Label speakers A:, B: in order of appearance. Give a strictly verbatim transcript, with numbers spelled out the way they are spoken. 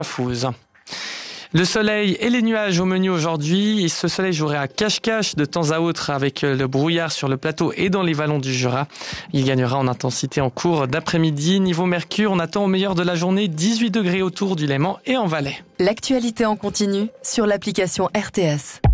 A: Fouze. Le soleil et les nuages au menu aujourd'hui. Et ce soleil jouerait à cache-cache de temps à autre avec le brouillard sur le plateau et dans les vallons du Jura. Il gagnera en intensité en cours d'après-midi. Niveau mercure, on attend au meilleur de la journée dix-huit degrés autour du Léman et en Valais.
B: L'actualité en continu sur l'application R T S.